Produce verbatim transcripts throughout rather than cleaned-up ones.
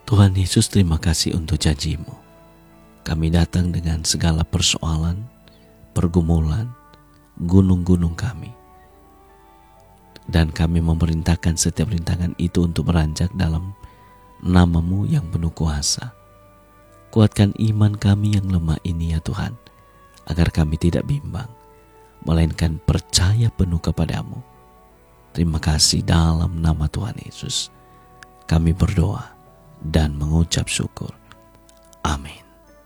Tuhan Yesus, terima kasih untuk janji-Mu. Kami datang dengan segala persoalan, pergumulan, gunung-gunung kami. Dan kami memerintahkan setiap rintangan itu untuk beranjak dalam nama-Mu yang penuh kuasa. Kuatkan iman kami yang lemah ini ya Tuhan, agar kami tidak bimbang, melainkan percaya penuh kepadamu. Terima kasih dalam nama Tuhan Yesus. Kami berdoa dan mengucap syukur. Amin.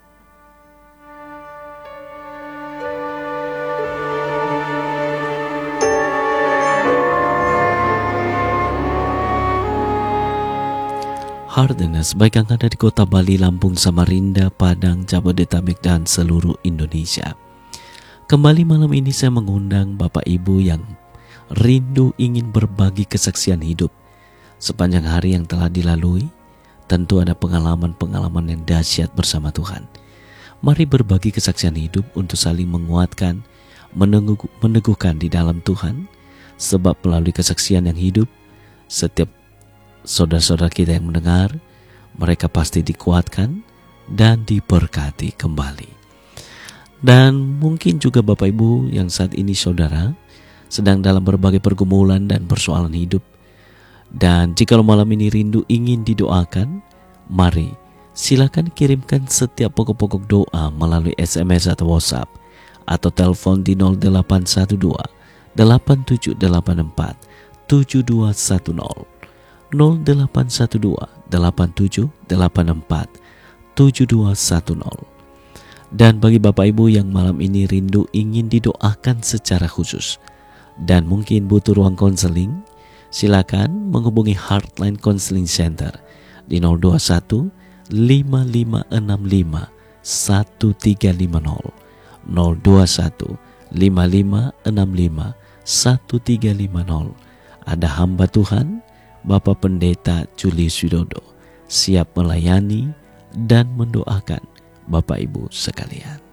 Hardeners, baik yang ada di kota Bali, Lampung, Samarinda, Padang, Jabodetabek, dan seluruh Indonesia. Kembali malam ini saya mengundang Bapak Ibu yang rindu ingin berbagi kesaksian hidup sepanjang hari yang telah dilalui. Tentu ada pengalaman-pengalaman yang dahsyat bersama Tuhan. Mari berbagi kesaksian hidup untuk saling menguatkan, meneguh, meneguhkan di dalam Tuhan. Sebab melalui kesaksian yang hidup, setiap saudara-saudara kita yang mendengar, mereka pasti dikuatkan dan diberkati kembali. Dan mungkin juga Bapak Ibu yang saat ini saudara sedang dalam berbagai pergumulan dan persoalan hidup. Dan jika malam ini rindu ingin didoakan, mari silakan kirimkan setiap pokok-pokok doa melalui S M S atau WhatsApp atau telepon di nol delapan satu dua delapan tujuh delapan empat tujuh dua satu nol. nol delapan satu dua delapan tujuh delapan empat tujuh dua satu nol. Dan bagi Bapak Ibu yang malam ini rindu ingin didoakan secara khusus dan mungkin butuh ruang konseling, silakan menghubungi Heartline Counseling Center di nol dua satu lima lima enam lima satu tiga lima nol nol dua satu lima lima enam lima satu tiga lima nol. Ada hamba Tuhan Bapak Pendeta Julius Widodo siap melayani dan mendoakan Bapak Ibu sekalian.